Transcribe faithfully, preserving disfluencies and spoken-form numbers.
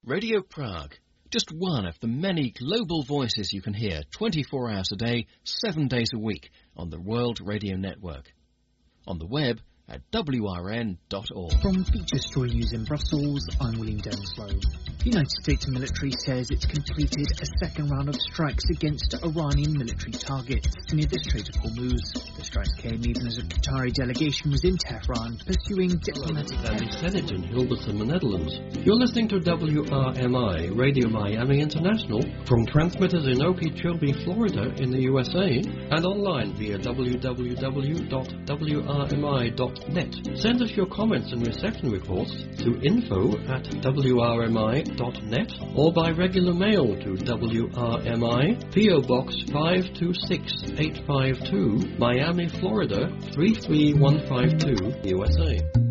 Radio Prague, just one of the many global voices you can hear twenty-four hours a day, seven days a week on the World Radio Network. On the web at w r n dot org. From Feature Story News in Brussels, I'm William Denslow. The United States military says it's completed a second round of strikes against Iranian military targets near the Strait of Hormuz. The strikes came even as a Qatari delegation was in Tehran pursuing diplomatic... Hello, I'm Senate in Hilversum, Netherlands. You're listening to W R M I, Radio Miami International, from transmitters in Okeechobee, Florida in the U S A, and online via w w w dot w r m i dot net. Send us your comments and reception reports to info at w r m i dot net or by regular mail to W R M I, P O Box five two six eight five two, Miami, Florida three three one five two, U S A.